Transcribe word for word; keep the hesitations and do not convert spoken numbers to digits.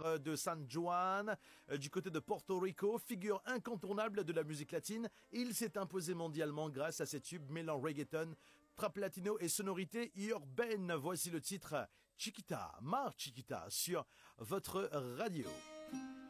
originaire de San Juan, du côté de Porto Rico, figure incontournable de la musique latine. Il s'est imposé mondialement grâce à ses tubes mêlant reggaeton, trap latino et sonorité urbaine. Voici le titre Chiquita, Mar Chiquita sur votre radio.